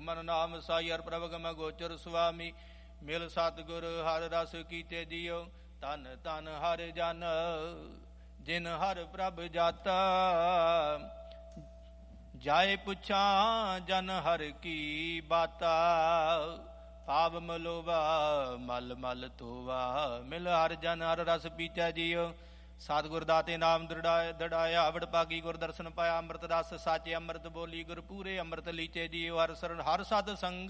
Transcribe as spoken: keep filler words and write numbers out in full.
ਮਨ ਨਾਮ ਸਾਈ ਹਰ ਪ੍ਰਭ ਗਮ ਗੋਚਰ ਸੁਆਮੀ। ਮਿਲ ਸਤਿਗੁਰ ਹਰ ਰਸ ਕੀਤੇ ਦਿਓ ਧਨ ਧਨ ਹਰ ਜਨ। ਜਿਨ ਹਰ ਪ੍ਰਭ ਜਾਤਾ ਜਾਏ ਪੁੱਛਾਂ ਜਨ ਹਰ ਕੀ ਬਾਤਾ। ਪਾਵ ਮਲੋਵਾ ਮਲ ਮਲ ਧੋਵਾ ਮਿਲ ਹਰ ਜਨ ਹਰ ਰਸ ਪੀਤੈ ਜੀਓ। ਸਤਿਗੁਰ ਦਾਤੇ ਨਾਮ ਦ੍ਰਿੜਾਇਆ ਦ੍ਰਿੜਾਇਆ ਵਡ ਭਾਗੀ ਗੁਰ ਦਰਸ਼ਨ ਪਾਇਆ। ਅੰਮ੍ਰਿਤ ਰਸ ਸਾਚੇ ਅੰਮ੍ਰਿਤ ਬੋਲੀ ਗੁਰ ਪੂਰੇ ਅੰਮ੍ਰਿਤ ਲੀਚੇ ਜੀਓ। ਹਰ ਸਰਨ ਹਰ ਸਤ ਸੰਗ